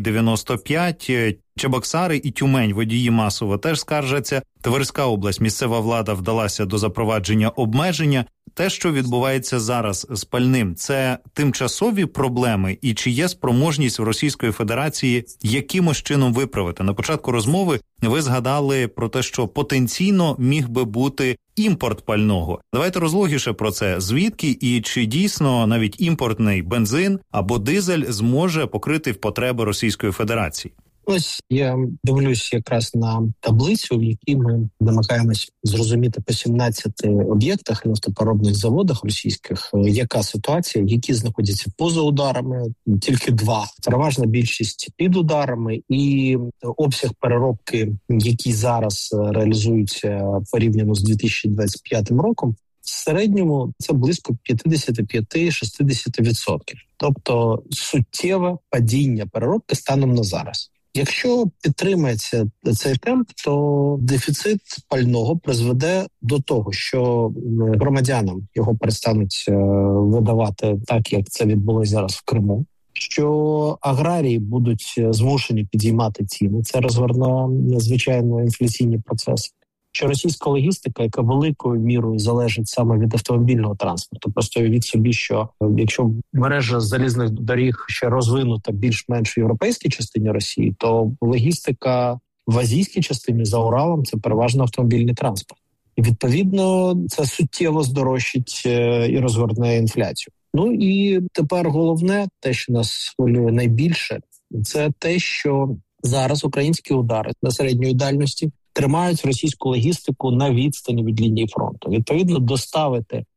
АІ-95. Чебоксари і Тюмень водії масово теж скаржаться. Тверська область, місцева влада вдалася до запровадження обмеження. Те, що відбувається зараз з пальним, це тимчасові проблеми і чи є спроможність в Російської Федерації якимось чином виправити? На початку розмови ви згадали про те, що потенційно міг би бути імпорт пального. Давайте розлогіше про це. Звідки і чи дійсно навіть імпортний бензин або дизель зможе покрити потреби Російської Федерації? Ось я дивлюсь якраз на таблицю, в якій ми намагаємось зрозуміти по 17 об'єктах нафтопереробних заводах російських, яка ситуація, які знаходяться поза ударами, тільки 2. Переважна більшість під ударами, і обсяг переробки, який зараз реалізується порівняно з 2025 роком, в середньому це близько 55-60%. Тобто суттєве падіння переробки станом на зараз. Якщо підтримається цей темп, то дефіцит пального призведе до того, що громадянам його перестануть видавати так, як це відбулося зараз в Криму, що аграрії будуть змушені підіймати ціни. Це розгорне, звичайно, інфляційні процеси. Що російська логістика, яка великою мірою залежить саме від автомобільного транспорту. Просто уявіть собі, що якщо мережа залізних доріг ще розвинута більш-менш в європейській частині Росії, то логістика в азійській частині за Уралом – це переважно автомобільний транспорт. І, відповідно, це суттєво здорожчить і розгорне інфляцію. Ну і тепер головне, те, що нас хвилює найбільше, це те, що зараз українські удари на середньої дальності тримають російську логістику на відстані від лінії фронту. Відповідно, доставити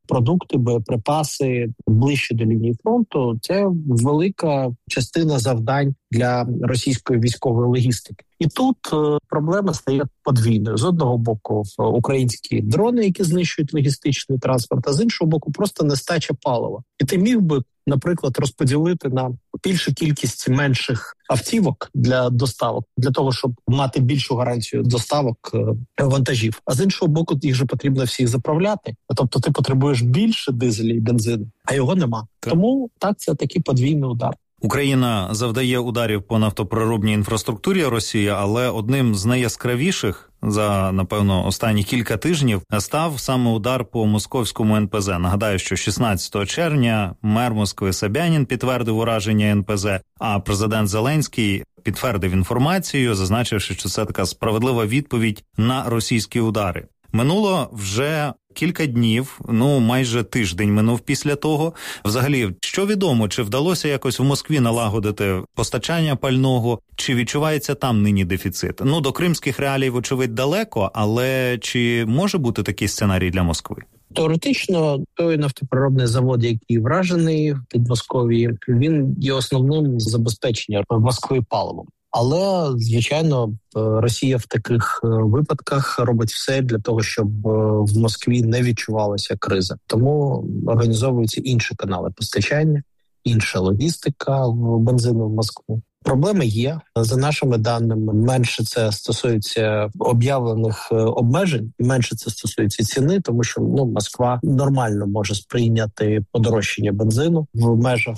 продукти, боєприпаси ближче до лінії фронту. Це велика частина завдань для російської військової логістики. І тут проблема стає подвійною. З одного боку, українські дрони, які знищують логістичний транспорт, а з іншого боку, просто нестача палива. І ти міг би, наприклад, розподілити на більшу кількість менших автівок для доставок, для того, щоб мати більшу гарантію доставок вантажів. А з іншого боку, їх же потрібно всіх заправляти. Тобто ти потребуєш більше дизелю і бензину, а його нема. Так. Тому так, це такий подвійний удар. Україна завдає ударів по нафтопроробній інфраструктурі Росії, але одним з найяскравіших за, напевно, останні кілька тижнів став саме удар по московському НПЗ. Нагадаю, що 16 червня мер Москви Собянін підтвердив ураження НПЗ, а президент Зеленський підтвердив інформацію, зазначивши, що це така справедлива відповідь на російські удари. Минуло вже кілька днів, майже тиждень минув після того. Взагалі, що відомо, чи вдалося якось в Москві налагодити постачання пального, чи відчувається там нині дефіцит? До кримських реалій, вочевидь, далеко, але чи може бути такий сценарій для Москви? Теоретично, той нафтопереробний завод, який вражений в Підмосков'ї, він є основним забезпеченням Москви паливом. Але, звичайно, Росія в таких випадках робить все для того, щоб в Москві не відчувалася криза. Тому організовуються інші канали постачання, інша логістика в бензину в Москву. Проблеми є. За нашими даними, менше це стосується об'явлених обмежень, і менше це стосується ціни, тому що Москва нормально може сприйняти подорожчання бензину в межах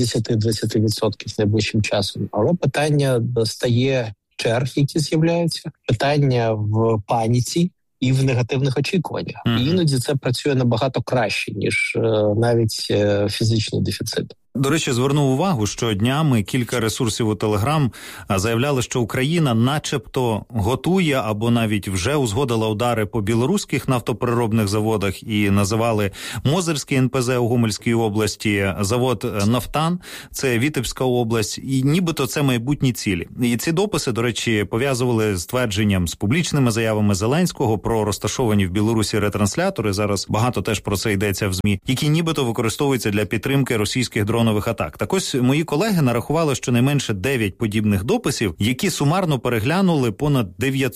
10-20% найближчим часом. Але питання стає черг, які з'являються, питання в паніці і в негативних очікуваннях. І іноді це працює набагато краще, ніж навіть фізичний дефіцит. До речі, звернув увагу, що днями кілька ресурсів у Телеграм заявляли, що Україна начебто готує або навіть вже узгодила удари по білоруських нафтопереробних заводах і називали Мозирський НПЗ у Гомельській області, завод «Нафтан», це Вітебська область, і нібито це майбутні цілі. І ці дописи, до речі, пов'язували з твердженням, з публічними заявами Зеленського про розташовані в Білорусі ретранслятори, зараз багато теж про це йдеться в ЗМІ, які нібито використовуються для підтримки російських дронових атак. Так ось мої колеги нарахували щонайменше 9 подібних дописів, які сумарно переглянули понад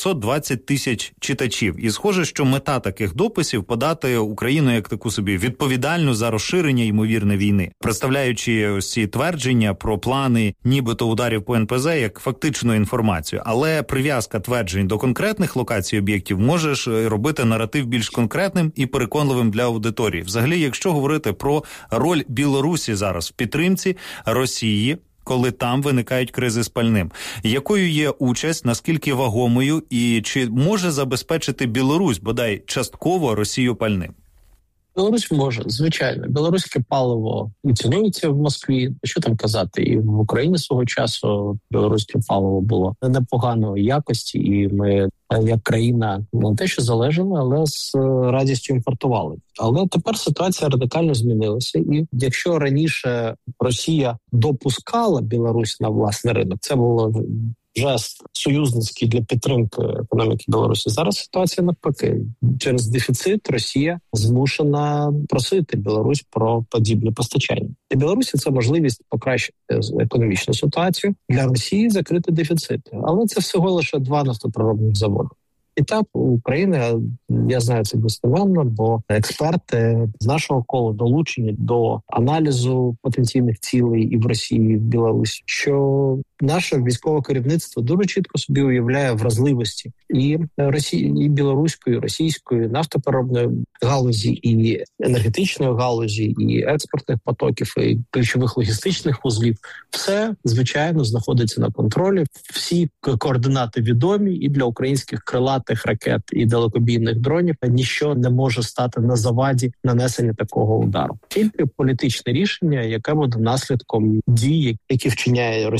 920 тисяч читачів. І схоже, що мета таких дописів – подати Україну як таку собі відповідальну за розширення ймовірне війни, представляючи ось ці твердження про плани нібито ударів по НПЗ як фактичну інформацію. Але прив'язка тверджень до конкретних локацій об'єктів може робити наратив більш конкретним і переконливим для аудиторії. Взагалі, якщо говорити про роль Білорусі зараз в підтримці Росії, коли там виникають кризи з пальним. Якою є участь, наскільки вагомою, і чи може забезпечити Білорусь, бодай частково, Росію пальним? Білорусь може, звичайно. Білоруське паливо і цінується в Москві. Що там казати? І в Україні свого часу білоруське паливо було непоганої якості, і ми, як країна, не те, що залежали, але з радістю імпортували. Але тепер ситуація радикально змінилася. І якщо раніше Росія допускала Білорусь на власний ринок, це було жест союзницький для підтримки економіки Білорусі. Зараз ситуація навпаки. Через дефіцит Росія змушена просити Білорусь про подібне постачання. Для Білорусі це можливість покращити економічну ситуацію, для Росії закрити дефіцити. Але це всього лише 2 нафтопереробних заводи. І так, Україна, я знаю це достеменно, бо експерти з нашого кола долучені до аналізу потенційних цілей і в Росії, і в Білорусі, що наше військове керівництво дуже чітко собі уявляє вразливості і Росії, і білоруської, і російської нафтопереробної галузі, і енергетичної галузі, і експортних потоків, і ключових логістичних вузлів. Все, звичайно, знаходиться на контролі. Всі координати відомі і для українських крилатих ракет і далекобійних дронів. Ніщо не може стати на заваді нанесення такого удару. Тільки політичне рішення, яке буде наслідком дій, які вчиняє Росія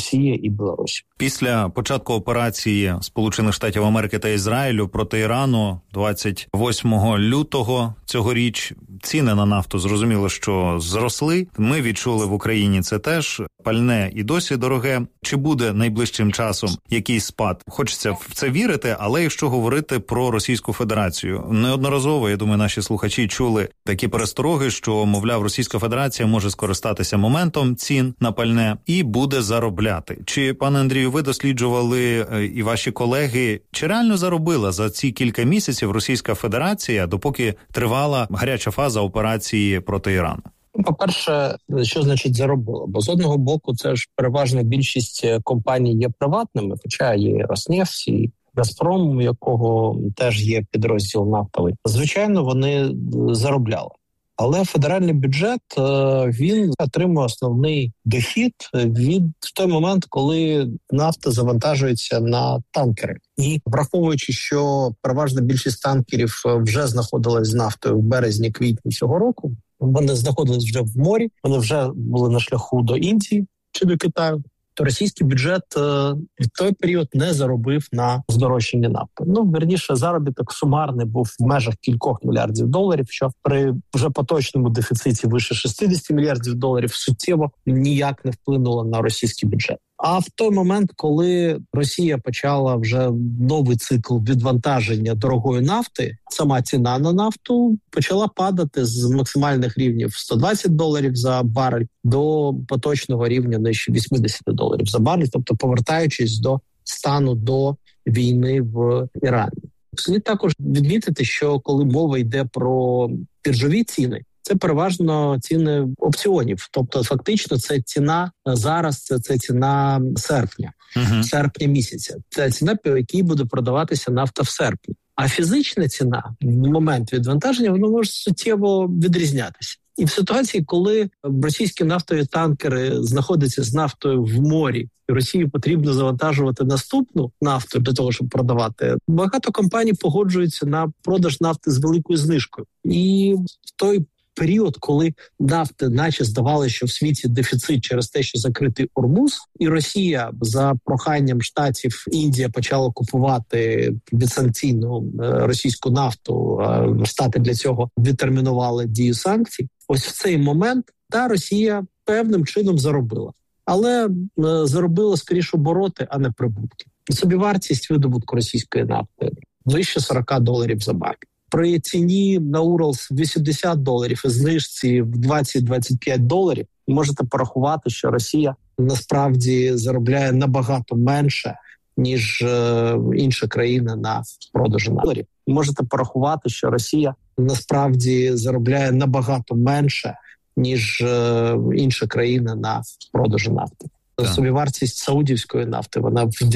і Білорусі. Після початку операції Сполучених Штатів Америки та Ізраїлю проти Ірану 28 лютого цьогоріч ціни на нафту, зрозуміло, що зросли. Ми відчули в Україні це теж. Пальне і досі дороге. Чи буде найближчим часом якийсь спад? Хочеться в це вірити, але якщо говорити про Російську Федерацію, неодноразово, я думаю, наші слухачі чули такі перестороги, що, мовляв, Російська Федерація може скористатися моментом цін на пальне і буде заробляти. Чи, пане Андрію, ви досліджували і ваші колеги, чи реально заробила за ці кілька місяців Російська Федерація, допоки тривала гаряча фаза операції проти Ірану? По-перше, що значить заробила? Бо з одного боку, це ж переважна більшість компаній є приватними, хоча є Роснефть, і Газпром, у якого теж є підрозділ нафтовий. Звичайно, вони заробляли. Але федеральний бюджет, він отримує основний дохід в той момент, коли нафта завантажується на танкери. І враховуючи, що переважна більшість танкерів вже знаходилась з нафтою в березні-квітні цього року, вони знаходились вже в морі, вони вже були на шляху до Індії чи до Китаю, то російський бюджет в той період не заробив на здорожчання нафти. Верніше, заробіток сумарний був в межах кількох мільярдів доларів, що при вже поточному дефіциті вище 60 мільярдів доларів суттєво ніяк не вплинуло на російський бюджет. А в той момент, коли Росія почала вже новий цикл відвантаження дорогої нафти, сама ціна на нафту почала падати з максимальних рівнів $120 за барель до поточного рівня нижче $80 за барель, тобто повертаючись до стану до війни в Ірані. Слід також відмітити, що коли мова йде про біржові ціни, це переважно ціни опціонів. Тобто фактично це ціна зараз, це ціна серпня місяця. Це ціна, по якій буде продаватися нафта в серпні. А фізична ціна в момент відвантаження, вона може суттєво відрізнятися. І в ситуації, коли російські нафтові танкери знаходяться з нафтою в морі, і Росії потрібно завантажувати наступну нафту для того, щоб продавати, багато компаній погоджуються на продаж нафти з великою знижкою. І в той період, коли нафти наче здавалося, що в світі дефіцит через те, що закритий Ормуз, і Росія за проханням Штатів, Індія почала купувати підсанкційну російську нафту, Штати для цього відтермінували дію санкцій. Ось в цей момент Росія певним чином заробила. Але заробила скоріше обороти, а не прибутки. Собівартість видобутку російської нафти вище $40 за барель. При ціні на Уралс $80 і знижці в $20-25 можете порахувати, що Росія насправді заробляє набагато менше, ніж інша країна на продажу нафти. Можете порахувати, що Росія насправді заробляє набагато менше, ніж інша країна на продажу нафти. Собівартість саудівської нафти, вона в